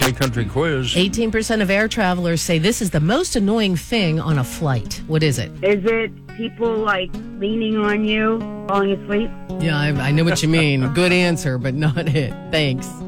Toy Country quiz. 18% of air travelers say this is the most annoying thing on a flight. What is it? Is it people like leaning on you, falling asleep? Yeah, I know what you mean. Good answer, but not it. Thanks.